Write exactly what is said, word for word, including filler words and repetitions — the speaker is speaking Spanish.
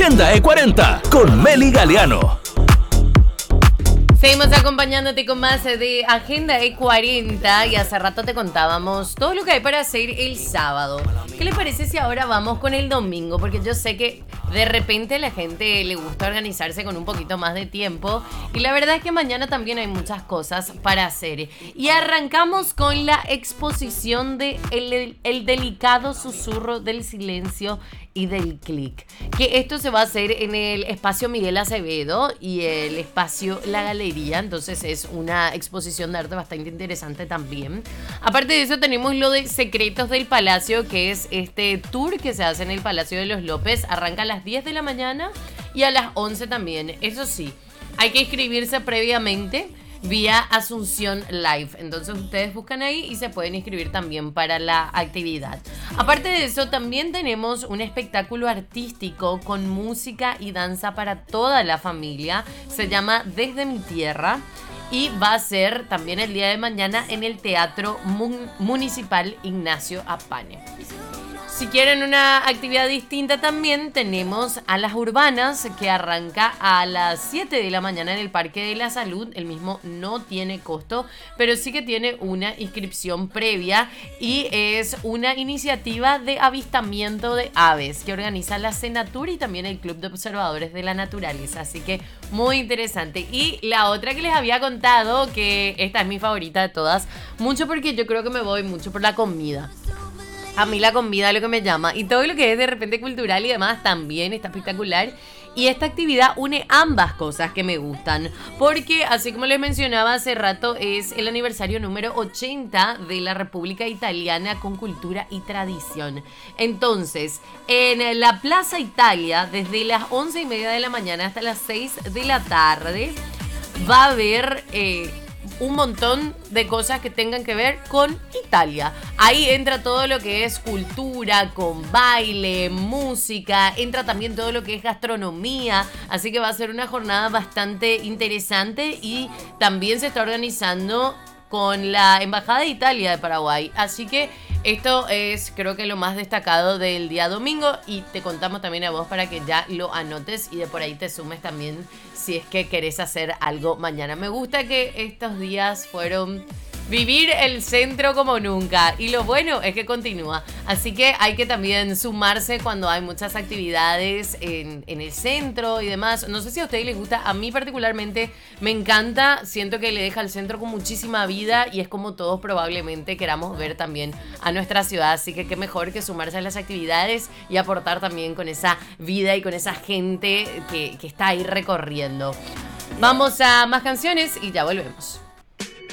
Agenda E cuarenta con Meli Galeano. Seguimos acompañándote con más de Agenda E cuarenta y hace rato te contábamos todo lo que hay para hacer el sábado. ¿Qué le parece si ahora vamos con el domingo? Porque yo sé que de repente a la gente le gusta organizarse con un poquito más de tiempo y la verdad es que mañana también hay muchas cosas para hacer. Y arrancamos con la exposición de El, el delicado susurro del silencio y del clic. Que esto se va a hacer en el espacio Miguel Acevedo y el espacio La Galería. Entonces es una exposición de arte bastante interesante también. Aparte de eso tenemos lo de Secretos del Palacio, que es este tour que se hace en el Palacio de los López. Arranca a las diez de la mañana y a las once también. Eso sí, hay que inscribirse previamente vía Asunción Live. Entonces ustedes buscan ahí y se pueden inscribir también para la actividad. Aparte de eso, también tenemos un espectáculo artístico con música y danza para toda la familia. Se llama Desde mi Tierra y va a ser también el día de mañana en el Teatro Mun- Municipal Ignacio Apane. Si quieren una actividad distinta también tenemos a las urbanas, que arranca a las siete de la mañana en el Parque de la Salud. El mismo no tiene costo, pero sí que tiene una inscripción previa y es una iniciativa de avistamiento de aves que organiza la Senatur y también el Club de Observadores de la Naturaleza. Así que muy interesante. Y la otra que les había contado, que esta es mi favorita de todas, mucho porque yo creo que me voy mucho por la comida. A mí la comida es lo que me llama y todo lo que es de repente cultural y demás también está espectacular. Y esta actividad une ambas cosas que me gustan, porque así como les mencionaba hace rato, es el aniversario número ochenta de la República Italiana con cultura y tradición. Entonces, en la Plaza Italia, desde las once y media de la mañana hasta las seis de la tarde, va a haber Eh, un montón de cosas que tengan que ver con Italia. Ahí entra todo lo que es cultura, con baile, música, entra también todo lo que es gastronomía, así que va a ser una jornada bastante interesante y también se está organizando con la Embajada de Italia de Paraguay, así que esto es creo que lo más destacado del día domingo y te contamos también a vos para que ya lo anotes y de por ahí te sumes también si es que querés hacer algo mañana. Me gusta que estos días fueron vivir el centro como nunca y lo bueno es que continúa, así que hay que también sumarse cuando hay muchas actividades en, en el centro y demás. No sé si a ustedes les gusta, a mí particularmente me encanta, siento que le deja al centro con muchísima vida y es como todos probablemente queramos ver también a nuestra ciudad, así que qué mejor que sumarse a las actividades y aportar también con esa vida y con esa gente que, que está ahí recorriendo. Vamos a más canciones y ya volvemos.